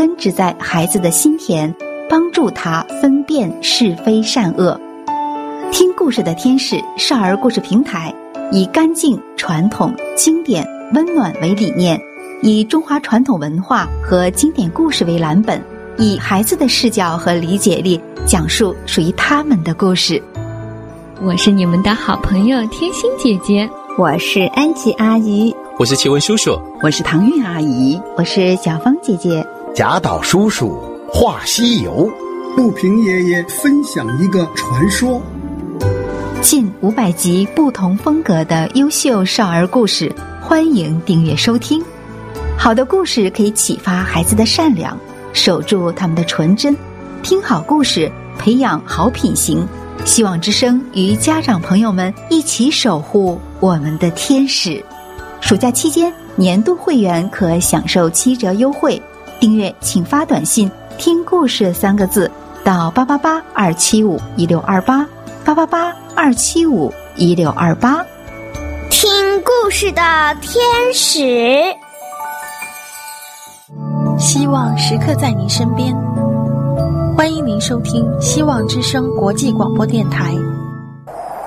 根植在孩子的心田，帮助他分辨是非善恶。听故事的天使少儿故事平台，以干净、传统、经典、温暖为理念，以中华传统文化和经典故事为蓝本，以孩子的视角和理解力讲述属于他们的故事。 我是你们的好朋友天心姐姐， 我是安琪阿姨， 我是奇文叔叔， 我是唐韵阿姨， 我是小芳姐姐。 贾岛叔叔话西游， 陆平爷爷分享一个传说。 近500集不同风格的优秀少儿故事，欢迎订阅收听。好的故事可以启发孩子的善良，守住他们的纯真，听好故事，培养好品行。希望之声与家长朋友们一起守护我们的天使。暑假期间，年度会员可享受7折优惠，订阅请发短信听故事3个字到888-275-1628 888-275-1628。 听故事的天使， 希望时刻在您身边。欢迎您收听希望之声国际广播电台